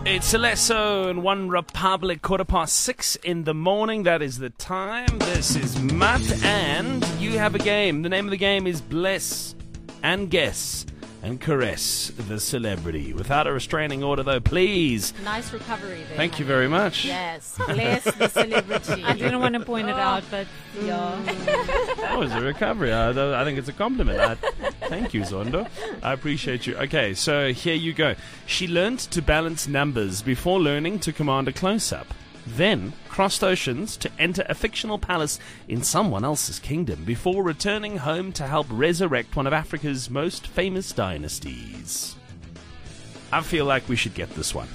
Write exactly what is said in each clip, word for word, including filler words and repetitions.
It's Alesso and One Republic, quarter past six in the morning. That is the time. This is Matt, and you have a game. The name of the game is Bless and Guess and Caress the Celebrity. Without a restraining order, though, please. Nice recovery there. Thank you very much. Yes, bless the celebrity. I didn't want to point it out, but yeah. Oh, it's a recovery. I, I think it's a compliment. I, thank you, Zondo. I appreciate you. Okay, so here you go. She learned to balance numbers before learning to command a close-up. Then crossed oceans to enter a fictional palace in someone else's kingdom before returning home to help resurrect one of Africa's most famous dynasties. I feel like we should get this one.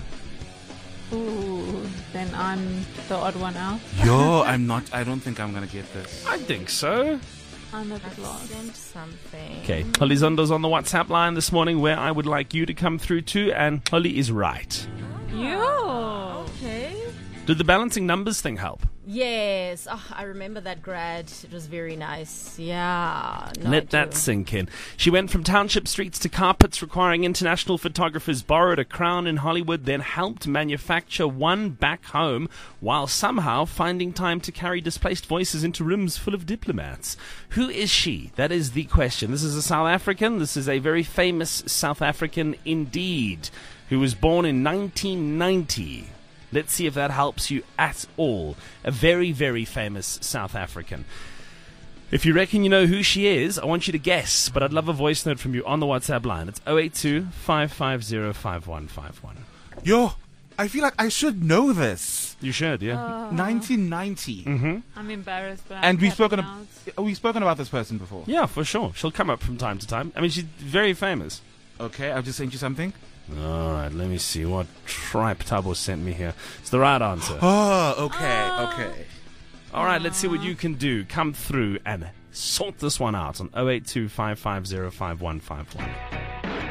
Ooh, then I'm the odd one out. Yo, I'm not. I don't think I'm gonna get this. I think so. I'm a bit lost. Send something. Okay, Holly Zondo's on the WhatsApp line this morning where I would like you to come through to, and Holly is right. Yo. Okay. Did the balancing numbers thing help? Yes. Oh, I remember that grad. It was very nice. Yeah. No, I Let that do. sink in. She went from township streets to carpets requiring international photographers, borrowed a crown in Hollywood, then helped manufacture one back home while somehow finding time to carry displaced voices into rooms full of diplomats. Who is she? That is the question. This is a South African. This is a very famous South African indeed, who was born in nineteen ninety. Let's see if that helps you at all. A very, very famous South African. If you reckon you know who she is, I want you to guess, but I'd love a voice note from you on the WhatsApp line. It's oh eight two, five five zero, five one five one. Yo, I feel like I should know this. You should, yeah. nineteen ninety. Mm-hmm. I'm embarrassed, but I'm And we've tapping spoken, out. ab- we've spoken about this person before. Yeah, for sure. She'll come up from time to time. I mean, she's very famous. Okay, I've just sent you something. All right, let me see what tripe Tabo sent me here. It's the right answer. Oh, okay, okay. All right, let's see what you can do. Come through and sort this one out on oh eight two, five five zero, five one five one.